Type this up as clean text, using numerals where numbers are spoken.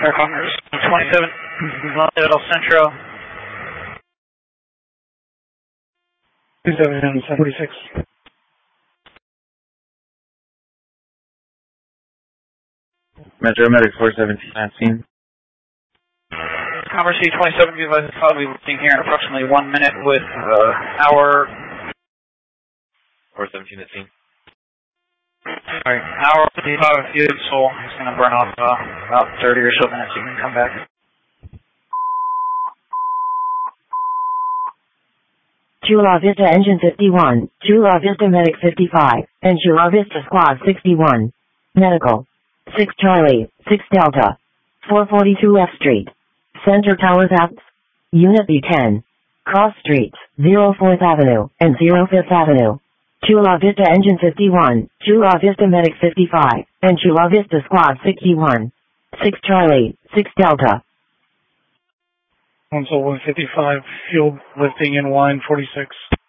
Air Congress 27, El Centro. 2746. Metro Medic 417 at scene. Congress C-27, be advised, probably being here in approximately 1 minute with our... 417 at scene. Alright, our 55 fuel, so it's going to burn off about 30 or so minutes, you can come back. Chula Vista Engine 51, Chula Vista Medic 55, and Chula Vista Squad 61. Medical. 6 Charlie, 6 Delta. 442 F Street. Center Tower Apps. Unit B10. Cross Streets, 04th Avenue, and 05th Avenue. Chula Vista Engine 51, Chula Vista Medic 55, and Chula Vista Squad 61. 6 Charlie, 6 Delta. Console 155, fuel lifting in line 46.